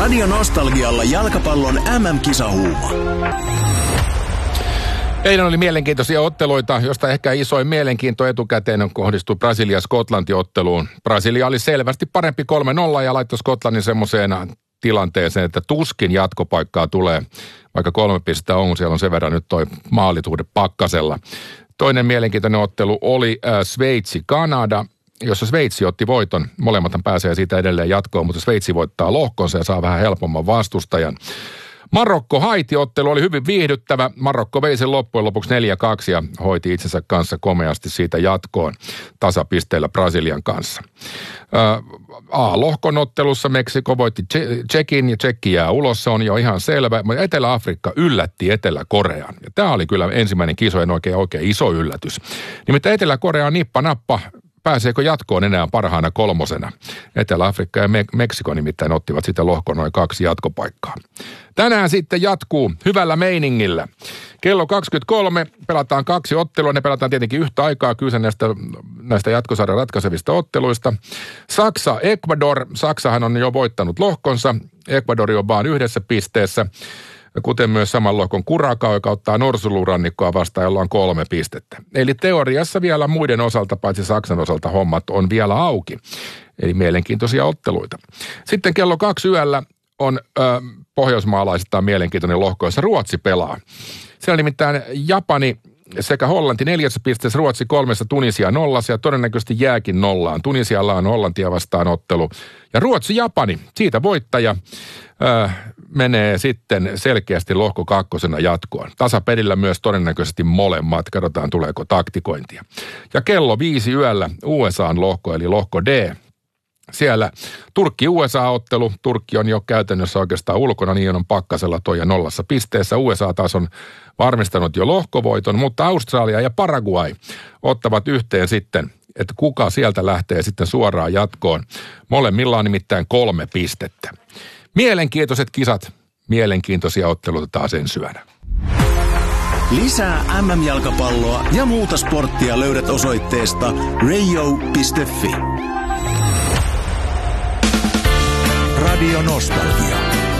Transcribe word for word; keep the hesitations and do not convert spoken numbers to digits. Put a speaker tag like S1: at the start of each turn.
S1: Radio Nostalgialla jalkapallon M M-kisahuuma.
S2: Eilen oli mielenkiintoisia otteluita, josta ehkä isoin mielenkiinto etukäteen kohdistui Brasilia-Skotlanti-otteluun. Brasilia oli selvästi parempi kolme nolla ja laittoi Skotlannin semmoiseen tilanteeseen, että tuskin jatkopaikkaa tulee, vaikka kolme pistettä on, siellä on sen verran nyt toi maalituhde pakkasella. Toinen mielenkiintoinen ottelu oli äh, Sveitsi-Kanada, jossa Sveitsi otti voiton. Molemmathan pääsee siitä edelleen jatkoon, mutta Sveitsi voittaa lohkonsa ja saa vähän helpomman vastustajan. Marokko-Haiti-ottelu oli hyvin viihdyttävä. Marokko vei sen loppujen lopuksi neljä kaksi ja hoiti itsensä kanssa komeasti siitä jatkoon tasapisteellä Brasilian kanssa. A-lohkon ottelussa Meksiko voitti Tšekin ja Tšekki jää ulos, se on jo ihan selvä. Mutta Etelä-Afrikka yllätti Etelä-Korean. Ja tämä oli kyllä ensimmäinen kisojen oikein, oikein iso yllätys. Nimittäin Etelä-Korea on nippa-nappa. Pääseekö jatkoon enää parhaana kolmosena? Etelä-Afrikka ja Me- Meksiko nimittäin ottivat sitä lohkoon noin kaksi jatkopaikkaa. Tänään sitten jatkuu hyvällä meiningillä. Kello kaksikymmentäkolme pelataan kaksi ottelua. Ne pelataan tietenkin yhtä aikaa kyse näistä, näistä jatkosarjan ratkaisevista otteluista. Saksa-Ecuador. Saksahan on jo voittanut lohkonsa. Ecuador on vaan yhdessä pisteessä. Kuten myös saman lohkon Curacao, joka ottaa Norsulurannikkoa vastaan, jolla on kolme pistettä. Eli teoriassa vielä muiden osalta, paitsi Saksan osalta, hommat on vielä auki. Eli mielenkiintoisia otteluita. Sitten kello kaksi yöllä on ö, pohjoismaalaisittain mielenkiintoinen lohko, jossa Ruotsi pelaa. Siellä nimittäin Japani sekä Hollanti neljässä pisteessä, Ruotsi kolmessa, Tunisia nollassa ja todennäköisesti jääkin nollaan. Tunisialla on Hollantia vastaan ottelu. Ja Ruotsi-Japani, siitä voittaja ö, menee sitten selkeästi lohko kakkosena jatkoon. Tasapelillä myös todennäköisesti molemmat. Katsotaan, tuleeko taktikointia. Ja kello viisi yöllä U S A:n lohko, eli lohko D. Siellä Turkki-U S A-ottelu. Turkki on jo käytännössä oikeastaan ulkona, niin on pakkasella toi ja nollassa pisteessä. U S A taas on varmistanut jo lohkovoiton, mutta Australia ja Paraguay ottavat yhteen sitten, että kuka sieltä lähtee sitten suoraan jatkoon. Molemmilla on nimittäin kolme pistettä. Mielenkiintoiset kisat, mielenkiintoisia otteluita taas ensi yönä.
S1: Lisää M M-jalkapalloa ja muuta sporttia löydät osoitteesta radio piste fi. Radio Nostalgia.